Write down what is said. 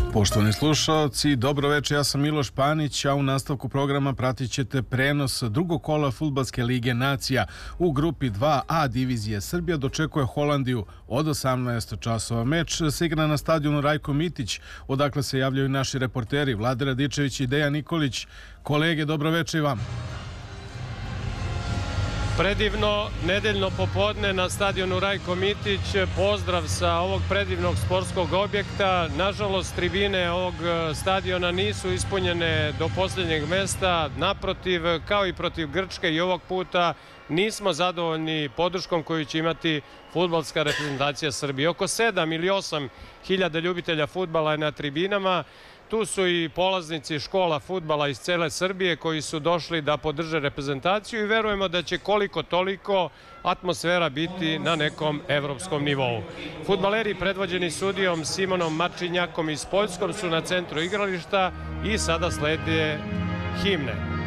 Poštovani slušalci, dobro večer, ja sam Miloš Panić, a u nastavku programa pratit ćete prenos drugog kola Fudbalske lige nacija. U grupi 2A divizije Srbija dočekuje Holandiju od 18 časova. Meč se igra na stadionu Rajko Mitić, odakle se javljaju naši reporteri Vlade Radičević i Dejan Nikolić. Kolege, dobro večer i vam. Predivno nedeljno popodne na stadionu Rajko Mitić. Pozdrav sa ovog predivnog sportskog objekta. Nažalost, tribine ovog stadiona nisu ispunjene do posljednjeg mesta. Naprotiv, kao i protiv Grčke i ovog puta, nismo zadovoljni podrškom koju će imati fudbalska reprezentacija Srbije. Oko 7 ili 8 hiljada ljubitelja fudbala je na tribinama. Tu su i polaznici škola fudbala iz cele Srbije koji su došli da podrže reprezentaciju i verujemo da će koliko toliko atmosfera biti na nekom evropskom nivou. Fudbaleri predvođeni sudijom Simonom Marčinjakom iz Poljskom su na centru igrališta i sada slede himne.